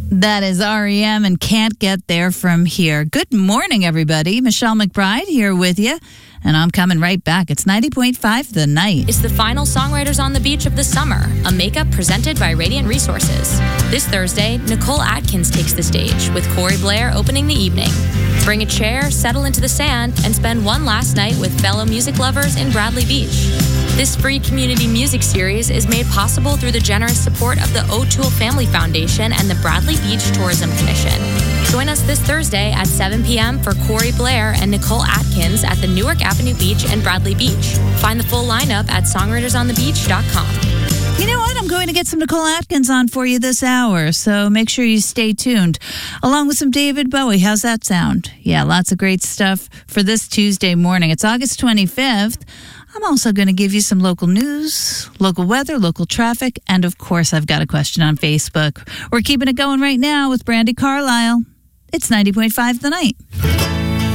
That is REM and Can't Get There From Here. Good morning, everybody. Michelle McBride here with you, and I'm coming right back. It's 90.5 The Night. It's the final Songwriters on the Beach of the summer, a makeup presented by Radiant Resources. This Thursday, Nicole Atkins takes the stage, with Corey Blair opening the evening. Bring a chair, settle into the sand, and spend one last night with fellow music lovers in Bradley Beach. This free community music series is made possible through the generous support of the O'Toole Family Foundation and the Bradley Beach Tourism Commission. Join us this Thursday at 7 p.m. for Corey Blair and Nicole Atkins at the Newark Avenue Beach and Bradley Beach. Find the full lineup at songwritersonthebeach.com. You know what? I'm going to get some Nicole Atkins on for you this hour, so make sure you stay tuned. Along with some David Bowie. How's that sound? Yeah, lots of great stuff for this Tuesday morning. It's August 25th. I'm also going to give you some local news, local weather, local traffic, and of course, I've got a question on Facebook. We're keeping it going right now with Brandy Carlisle. It's 90.5 The Night.